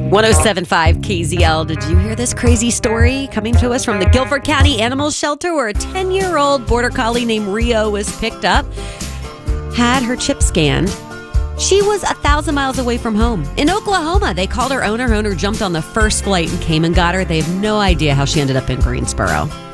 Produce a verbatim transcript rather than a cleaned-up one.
one oh seven point five K Z L. Did you hear this crazy story coming to us from the Guilford County Animal Shelter where a ten-year-old border collie named Rio was picked up, had her chip scanned. She was a thousand miles away from home. In Oklahoma, they called her owner. Her owner jumped on the first flight and came and got her. They have no idea how she ended up in Greensboro.